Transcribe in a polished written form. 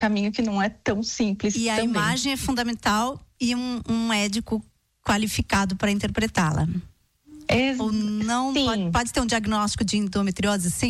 caminho que não é tão simples. E a também. imagem é fundamental e um médico qualificado para interpretá-la. Ou não, pode ter um diagnóstico de endometriose, sim?